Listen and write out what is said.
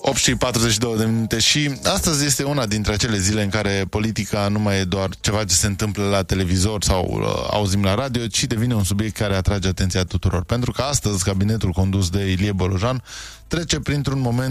8 și 42 de minute și astăzi este una dintre acele zile în care politica nu mai e doar ceva ce se întâmplă la televizor sau auzim la radio, ci devine un subiect care atrage atenția tuturor. Pentru că astăzi cabinetul condus de Ilie Bolojan trece printr-un moment